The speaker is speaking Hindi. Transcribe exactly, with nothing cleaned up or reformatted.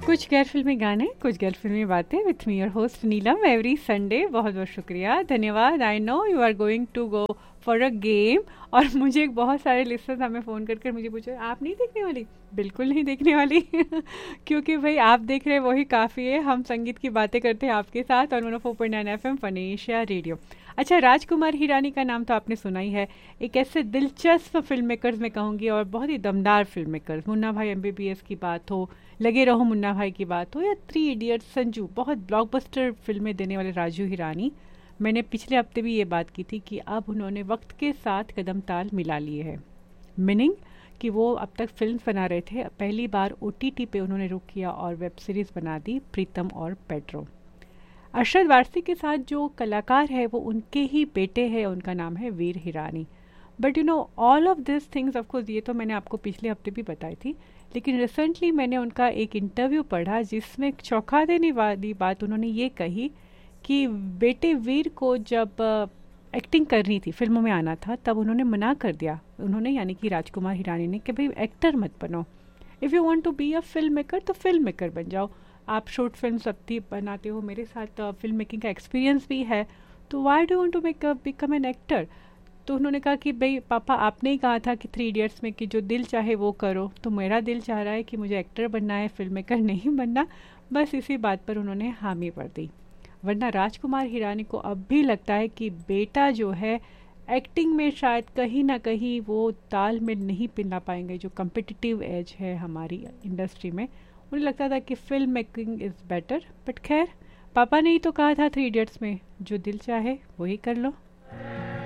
कुछ गैर फिल्मी गाने, कुछ गैर फिल्मी बातें with me your host Neelam every Sunday. बहुत बहुत शुक्रिया, धन्यवाद। I know you are going to go for a game. और मुझे बहुत सारे लिस्टर्स हमें फ़ोन करके मुझे पूछे आप नहीं देखने वाली? बिल्कुल नहीं देखने वाली क्योंकि भाई आप देख रहे हैं वही काफ़ी है। हम संगीत की बातें करते हैं आपके साथ और one four point nine F M फनेशिया radio. अच्छा, राजकुमार हिरानी का नाम तो आपने सुना ही है। एक ऐसे दिलचस्प फिल्म मेकर्स मैं कहूँगी और बहुत ही दमदार फिल्म मेकर्स। मुन्ना भाई एम बी बी एस की बात हो, लगे रहो मुन्ना भाई की बात हो, या थ्री इडियट्स, संजू, बहुत ब्लॉकबस्टर फिल्में देने वाले राजू हिरानी। मैंने पिछले हफ्ते भी ये बात की थी कि अब उन्होंने वक्त के साथ कदम ताल मिला लिए है। मीनिंग कि वो अब तक फिल्म बना रहे थे, पहली बार ओ टी टी पे उन्होंने रुक किया और वेब सीरीज़ बना दी प्रीतम और पेड्रो। अरशद वारसी के साथ जो कलाकार है वो उनके ही बेटे हैं, उनका नाम है वीर Hirani. But you know all of this things, of course ये तो मैंने आपको पिछले हफ्ते भी बताई थी, लेकिन रिसेंटली मैंने उनका एक इंटरव्यू पढ़ा जिसमें चौंका देने वाली बात उन्होंने ये कही कि बेटे वीर को जब एक्टिंग करनी थी, फिल्मों में आना था, तब उन्होंने मना कर दिया। उन्होंने यानी कि राजकुमार हिरानी ने कि भाई एक्टर मत बनो, if you want to be a film maker तो फिल्म मेकर बन जाओ। आप शॉर्ट फिल्म सब भी बनाते हो, मेरे साथ फिल्म मेकिंग का एक्सपीरियंस भी है, तो why do want to make become an actor? तो उन्होंने कहा कि भाई पापा आपने ही कहा था कि थ्री इडियट्स में कि जो दिल चाहे वो करो, तो मेरा दिल चाह रहा है कि मुझे एक्टर बनना है, फिल्म मेकर नहीं बनना। बस इसी बात पर उन्होंने हामी भर दी। वरना राजकुमार हिरानी को अब भी लगता है कि बेटा जो है एक्टिंग में शायद कहीं ना कहीं वो तालमेल नहीं पिला पाएंगे। जो कम्पिटिटिव एज है हमारी इंडस्ट्री में, मुझे लगता था कि film making is better. But खैर, पापा ने ही तो कहा था थ्री इडियट्स में, जो दिल चाहे वही कर लो।